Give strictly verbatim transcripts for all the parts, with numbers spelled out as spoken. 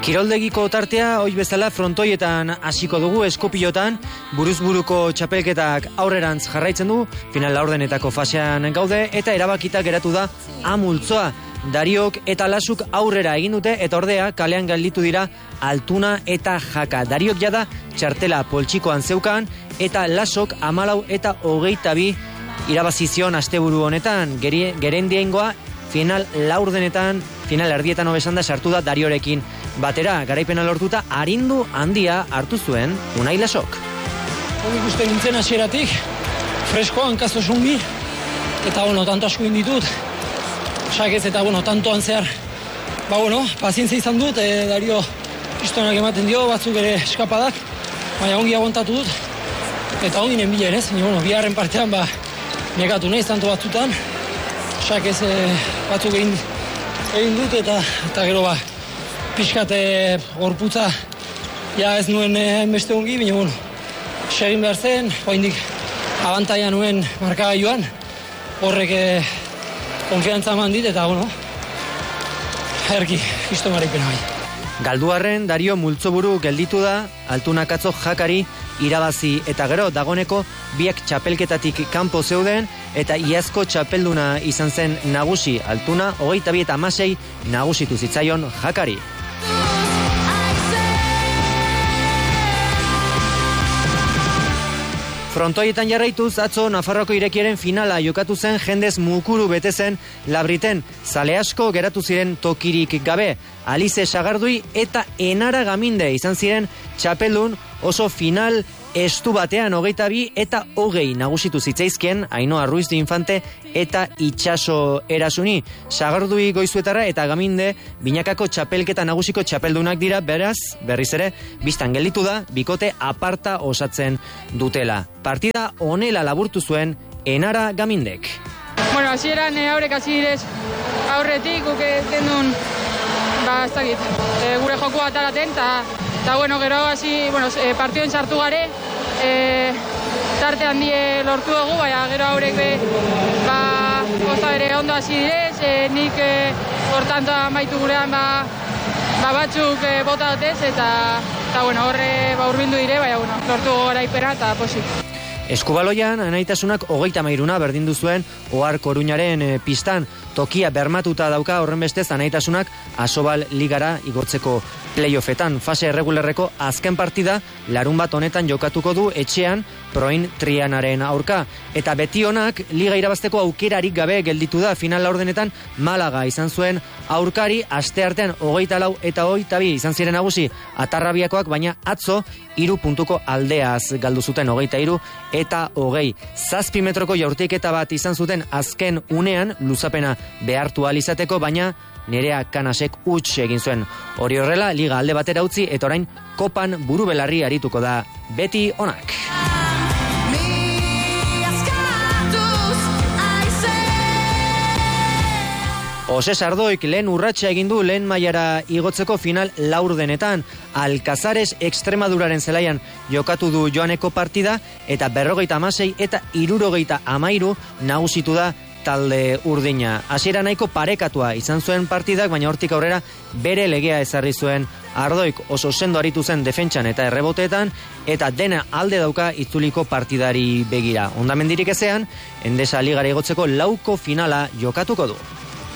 Kiroldegiko tartea, hoi bezala frontoietan hasiko dugu, Eskopilotan, buruzburuko txapelketak aurrerantz jarraitzen du, final laurdenetako fasean gaude, eta erabakita geratu da amultzoa. Dariok eta Lasuk aurrera egin dute, eta ordea kalean gelditu dira Altuna eta Jaka. Dariok jada txartela poltsikoan zeukan, eta Lasok amalau eta hogeita bi irabazizion asteburu honetan. Gerendiengoa final laurdenetan, final erdietan hobesan da sartu da Dariorekin batera. Garaipena lortuta arindu handia hartu zuen Unai Lasok. Hori ikusten nintzen hasieratik, freskoan kasto zungi, eta bueno, tanto asko inditut, sakez eta bueno, tantoan zehar, ba bueno, pazientzia izan dut, e, Dario pistonak ematen dio, batzuk ere eskapadak, baina ongi aguantatu dut, eta ongi nenbilen ez, bueno, biharren partean ba, negatu nahiz tanto batzutan, sakez e, batzuk egin, egin dut, eta, eta gero ba, pixkat e, gorputza, ja ez nuen hainbeste e, ongi, baina bueno, segin behar zen, oraindik abantaia nuen markagailuan, horrek e, konfiantza eman dit, eta bueno, herki, isto garaipena bai. Galduarren, Dario multzoburu gelditu da, Altunak atzo Jakari irabazi, eta gero dagoneko biak txapelketatik kanpo zeuden, eta iazko txapelduna izan zen nagusi. Altuna hogeita bi eta hamasei nagusitu zitzaion Jakari. Frontoietan jarraituz, atzo Nafarroako irekiaren finala jokatu zen, jendez mukuru bete zen Labriten. Zale asko geratu ziren tokirik gabe. Alize Sagardui eta Enara Gaminde izan ziren txapeldun, oso final estu batean hogeita bi eta hogei nagusitu zitzaizkien Ainhoa Ruiz de Infante eta Itxaso Erasuni. Sagardui Goizuetarra eta Gaminde binakako txapelketa nagusiko txapeldunak dira, beraz, berriz ere, biztan gelditu da, bikote aparta osatzen dutela. Partida honela laburtu zuen Enara Gamindek. Bueno, hasieran e, haurek hasi direz aurretik, guke gendun, ba, ez dakit, e, gure joku ataraten, eta eta bueno, gero hasi, bueno, e, partioen sartu gare, e, tarte handie lortu dugu, baina gero haurek be, ba, oza bere ondo hasi direz, e, nik e, hortanto amaitu gurean, ba, ba batzuk e, bota dutez, eta, eta bueno, horre ba, urbildu dire, baina bueno, lortu garaipena eta posik. Eskubaloian, anaitasunak hogeita mairuna berdindu zuen Ohar Koruñaren e, pistan. Tokia bermatuta dauka horren bestez anaitasunak Asobal Ligara igotzeko playoffetan. Fase erregularreko azken partida larun bat honetan jokatuko du etxean Proin Trianaren aurka. Eta beti honak liga irabazteko aukerarik gabe gelditu da. Final laurdenetan Malaga izan zuen aurkari, asteartean hogeita lau eta hogeita bi izan ziren nagusi Atarrabiakoak, baina atzo hiru puntuko aldeaz galdu zuten hogeita hiru eta hogei. Zazpi metroko jaurtiketa bat izan zuten azken unean, luzapena behartu alizateko, baina Nerea Kanasek huts egin zuen. Hori horrela, liga alde batera utzi, eta orain kopan buru belarri arituko da beti onak. Ose Sardoik lehen urratsa egin du lehen mailara igotzeko final laurdenetan. Alkazares Extremaduraren zelaian jokatu du joaneko partida, eta berrogeita hamasei eta hirurogeita hamairu nagusitu da talde urdina. Hasiera nahiko parekatua izan zuen partidak, baina hortik aurrera bere legea ezarri zuen Ardoik. Oso sendo aritu zen defentsan eta erreboteetan, eta dena alde dauka itzuliko partidari begira. Hondamendirik ezean, Endesa ligara igotzeko lauko finala jokatuko du.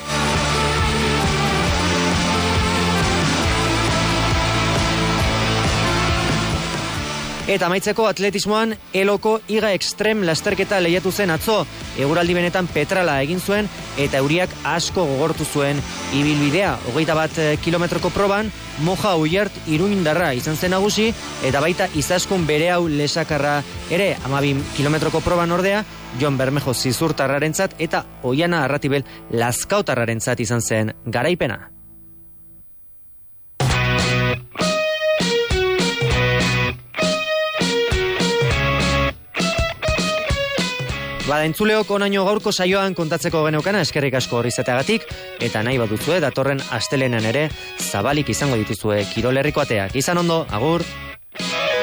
Eta amaitzeko atletismoan Eloko Iga Extrem lasterketa lehiatu zen atzo. Eguraldi benetan petrala egin zuen eta euriak asko gogortu zuen ibilbidea. Hogeita bat kilometroko proban, Moja Ullart Iruindarra izan zen nagusi, eta baita Izaskun Berehau Lesakarra ere. Hamabi kilometroko proban ordea, Jon Bermejo Zizurtarrarentzat eta Oiana Arratibel Lazkautarrarentzat izan zen garaipena. Bada entzuleok onaino gaurko saioan kontatzeko geneukana, eskerrik asko horri izateagatik, eta nahi baduzue datorren astelenean ere zabalik izango dituzue Kirol Herriko ateak. Izan ondo, agur!